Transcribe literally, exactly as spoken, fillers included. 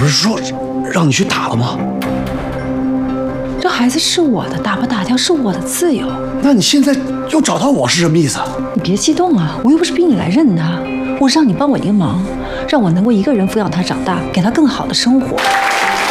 不是说让你去打了吗？ 这孩子是我的，打不打掉是我的自由。 那你现在又找到我是什么意思？ 你别激动啊，我又不是逼你来认他，我是让你帮我一个忙，让我能够一个人抚养他长大，给他更好的生活。